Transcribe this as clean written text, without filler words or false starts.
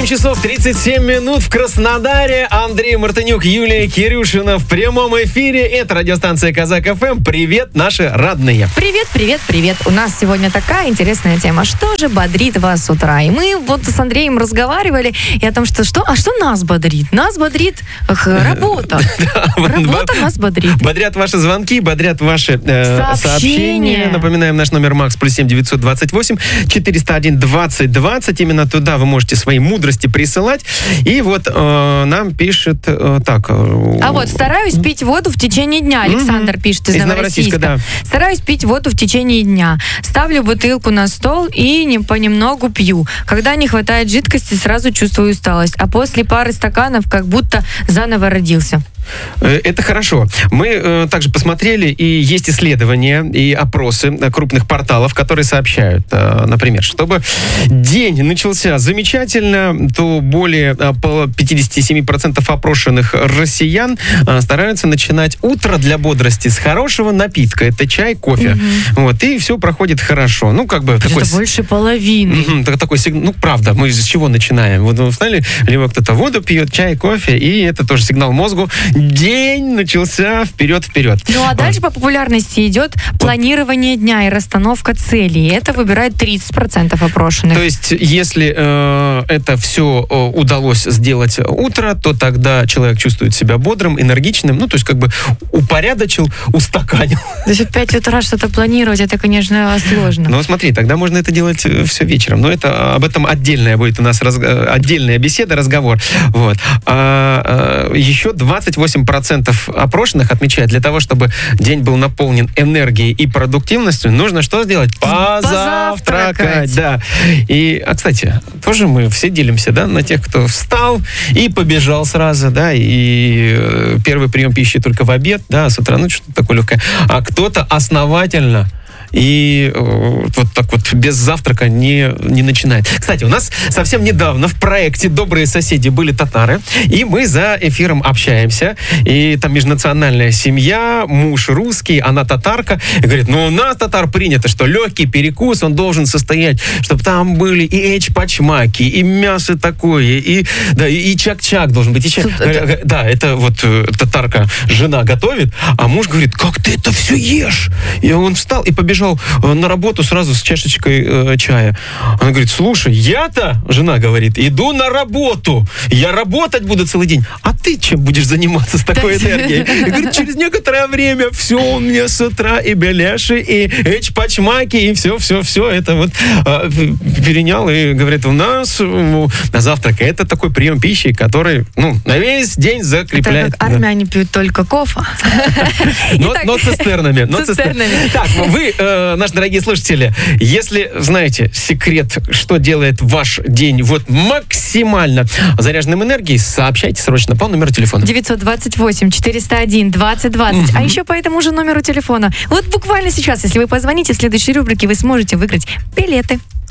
часов 37 минут в Краснодаре. Андрей Мартынюк, Юлия Кирюшина в прямом эфире. Это радиостанция Казак ФМ. Привет, наши родные. Привет, привет, привет. У нас сегодня такая интересная тема. Что же бодрит вас с утра? И мы вот с Андреем разговаривали и о том, что нас бодрит? Нас бодрит работа. Работа нас бодрит. Бодрят ваши звонки, бодрят ваши сообщения. Напоминаем, наш номер МАКС +7 928 401 20 20. Именно туда вы можете свои мудрости присылать. И вот нам пишет так. А вот стараюсь пить воду в течение дня. Александр пишет из Новороссийска. Да. Стараюсь пить воду в течение дня. Ставлю бутылку на стол и понемногу пью. Когда не хватает жидкости, сразу чувствую усталость. А после пары стаканов как будто заново родился. Это хорошо. Мы также посмотрели, и есть исследования и опросы крупных порталов, которые сообщают, например, чтобы день начался замечательно, то более 57% опрошенных россиян стараются начинать утро для бодрости с хорошего напитка. Это чай, кофе. Вот, и все проходит хорошо. Ну, как бы... Это такой, больше половины. Такой сигнал. Ну, правда, мы с чего начинаем? Вот вы встали, либо кто-то воду пьет, чай, кофе, и это тоже сигнал мозгу. День начался вперед-вперед. Ну, а дальше по популярности идет планирование дня и расстановка целей. Это выбирает 30% опрошенных. То есть, если это все удалось сделать утро, то тогда человек чувствует себя бодрым, энергичным, ну, то есть, как бы упорядочил, устаканил. То есть, в 5 утра что-то планировать, это, конечно, сложно. Ну, смотри, тогда можно это делать все вечером. Но это об этом отдельная будет у нас отдельная беседа, разговор. Вот. Еще 28% опрошенных отмечают, для того, чтобы день был наполнен энергией и продуктивностью, нужно что сделать? Позавтракать. Да. И, кстати, тоже мы все делимся, да, на тех, кто встал и побежал сразу, да, и первый прием пищи только в обед, да, с утра, ну, что-то такое легкое. А кто-то основательно и вот так вот без завтрака не начинает. Кстати, у нас совсем недавно в проекте «Добрые соседи» были татары, и мы за эфиром общаемся, и там межнациональная семья, муж русский, она татарка, и говорит, ну у нас татар принято, что легкий перекус, он должен состоять, чтобы там были и эчпачмаки, и мясо такое, и чак-чак должен быть. Да, это вот татарка, жена готовит, а муж говорит, как ты это все ешь? И он встал и побежал на работу сразу с чашечкой чая. Она говорит, слушай, я-то, жена говорит, иду на работу. Я работать буду целый день. А ты чем будешь заниматься с такой энергией? И говорит, через некоторое время все у меня с утра и беляши, и эчпачмаки, и все это вот перенял. И говорит, у нас на завтрак это такой прием пищи, который, на весь день закрепляет. Это как армяне пьют только кофе. Но цистернами. Так, вы, наши дорогие слушатели, если знаете секрет, что делает ваш день вот максимально заряженным энергией, сообщайте срочно по номеру телефона. 928 401 20 20. А еще по этому же номеру телефона. Вот буквально сейчас, если вы позвоните в следующей рубрике, вы сможете выиграть билеты.